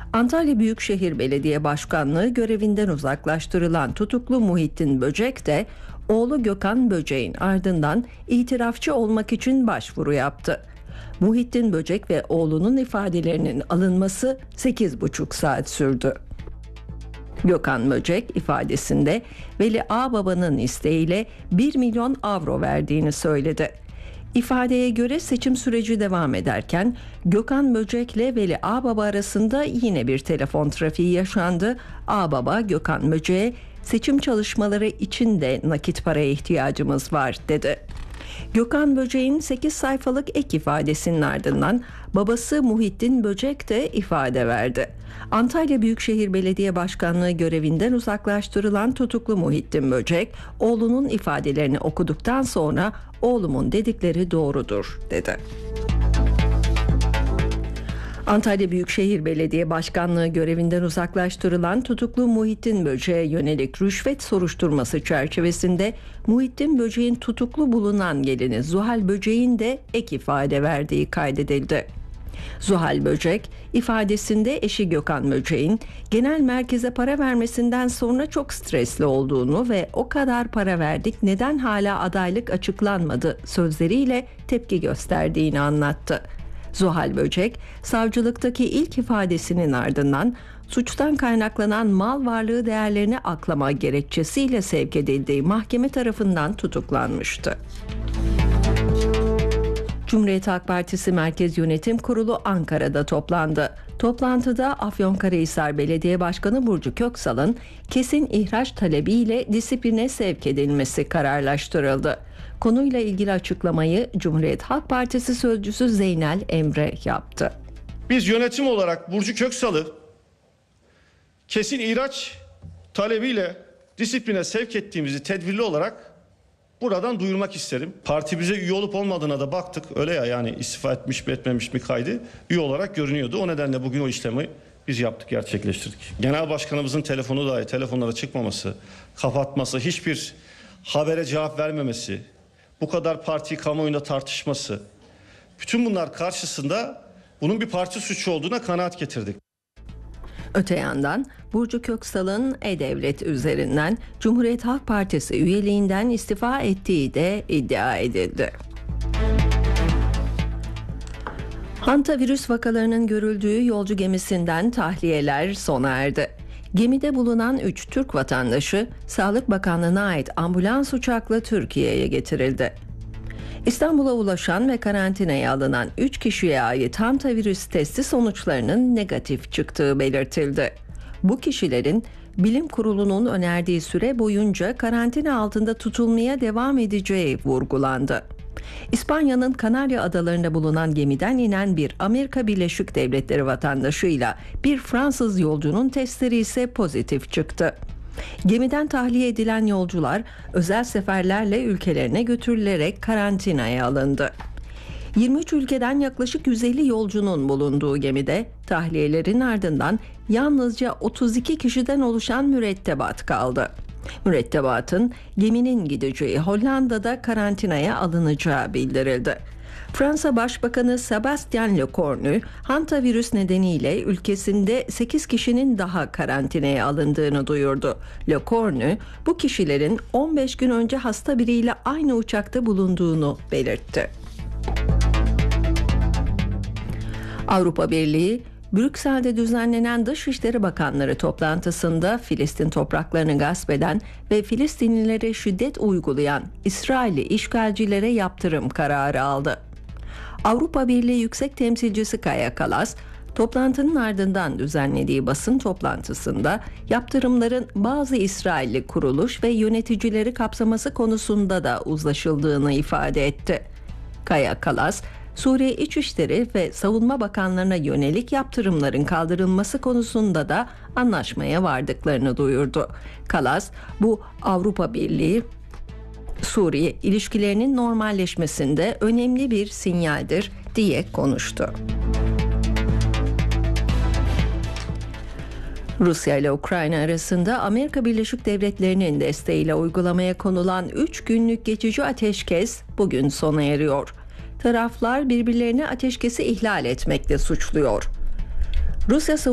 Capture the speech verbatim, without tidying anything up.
Antalya Büyükşehir Belediye Başkanlığı görevinden uzaklaştırılan tutuklu Muhittin Böcek de oğlu Gökhan Böcek'in ardından itirafçı olmak için başvuru yaptı. Muhittin Böcek ve oğlunun ifadelerinin alınması sekiz buçuk saat sürdü. Gökhan Böcek ifadesinde Veli Ağbaba'nın isteğiyle bir milyon avro verdiğini söyledi. İfadeye göre seçim süreci devam ederken Gökhan Böcek ile Veli Ağbaba arasında yine bir telefon trafiği yaşandı. Ağbaba Gökhan Böcek'e seçim çalışmaları için de nakit paraya ihtiyacımız var dedi. Gökhan Böcek'in sekiz sayfalık ek ifadesinin ardından babası Muhittin Böcek de ifade verdi. Antalya Büyükşehir Belediye Başkanlığı görevinden uzaklaştırılan tutuklu Muhittin Böcek, oğlunun ifadelerini okuduktan sonra oğlumun dedikleri doğrudur dedi. Antalya Büyükşehir Belediye Başkanlığı görevinden uzaklaştırılan tutuklu Muhittin Böcek'e yönelik rüşvet soruşturması çerçevesinde Muhittin Böcek'in tutuklu bulunan gelini Zuhal Böcek'in de ek ifade verdiği kaydedildi. Zuhal Böcek ifadesinde eşi Gökhan Böcek'in genel merkeze para vermesinden sonra çok stresli olduğunu ve o kadar para verdik neden hala adaylık açıklanmadı sözleriyle tepki gösterdiğini anlattı. Zuhal Böcek, savcılıktaki ilk ifadesinin ardından suçtan kaynaklanan mal varlığı değerlerini aklama gerekçesiyle sevk edildiği mahkeme tarafından tutuklanmıştı. Cumhuriyet Halk Partisi Merkez Yönetim Kurulu Ankara'da toplandı. Toplantıda Afyonkarahisar Belediye Başkanı Burcu Köksal'ın kesin ihraç talebiyle disipline sevk edilmesi kararlaştırıldı. Konuyla ilgili açıklamayı Cumhuriyet Halk Partisi sözcüsü Zeynel Emre yaptı. Biz yönetim olarak Burcu Köksal'ı kesin ihraç talebiyle disipline sevk ettiğimizi tedbirli olarak buradan duyurmak isterim. Parti bize üye olup olmadığına da baktık. Öyle ya, yani istifa etmiş mi etmemiş mi kaydı üye olarak görünüyordu. O nedenle bugün o işlemi biz yaptık, gerçekleştirdik. Genel başkanımızın telefonu dahi telefonlara çıkmaması, kapatması, hiçbir habere cevap vermemesi, bu kadar partiyi kamuoyunda tartışması, bütün bunlar karşısında bunun bir parti suçu olduğuna kanaat getirdik. Öte yandan Burcu Köksal'ın E-Devlet üzerinden Cumhuriyet Halk Partisi üyeliğinden istifa ettiği de iddia edildi. Hantavirüs vakalarının görüldüğü yolcu gemisinden tahliyeler sona erdi. Gemide bulunan üç Türk vatandaşı Sağlık Bakanlığı'na ait ambulans uçakla Türkiye'ye getirildi. İstanbul'a ulaşan ve karantinaya alınan üç kişiye ait hantavirüs testi sonuçlarının negatif çıktığı belirtildi. Bu kişilerin Bilim Kurulu'nun önerdiği süre boyunca karantina altında tutulmaya devam edeceği vurgulandı. İspanya'nın Kanarya Adaları'nda bulunan gemiden inen bir Amerika Birleşik Devletleri vatandaşıyla bir Fransız yolcunun testleri ise pozitif çıktı. Gemiden tahliye edilen yolcular özel seferlerle ülkelerine götürülerek karantinaya alındı. yirmi üç ülkeden yaklaşık yüz elli yolcunun bulunduğu gemide tahliyelerin ardından yalnızca otuz iki kişiden oluşan mürettebat kaldı. Mürettebatın geminin gideceği Hollanda'da karantinaya alınacağı bildirildi. Fransa Başbakanı Sébastien Lecornu, hantavirüs nedeniyle ülkesinde sekiz kişinin daha karantinaya alındığını duyurdu. Lecornu, bu kişilerin on beş gün önce hasta biriyle aynı uçakta bulunduğunu belirtti. Avrupa Birliği, Brüksel'de düzenlenen Dışişleri Bakanları toplantısında Filistin topraklarını gasp eden ve Filistinlilere şiddet uygulayan İsrailli işgalcilere yaptırım kararı aldı. Avrupa Birliği Yüksek Temsilcisi Kaja Kallas, toplantının ardından düzenlediği basın toplantısında yaptırımların bazı İsrailli kuruluş ve yöneticileri kapsaması konusunda da uzlaşıldığını ifade etti. Kaja Kallas, Suriye İçişleri ve Savunma Bakanlarına yönelik yaptırımların kaldırılması konusunda da anlaşmaya vardıklarını duyurdu. Kallas, bu Avrupa Birliği Suriye ilişkilerinin normalleşmesinde önemli bir sinyaldir diye konuştu. Rusya ile Ukrayna arasında Amerika Birleşik Devletleri'nin desteğiyle uygulamaya konulan üç günlük geçici ateşkes bugün sona eriyor. Taraflar birbirlerini ateşkesi ihlal etmekle suçluyor. Rusya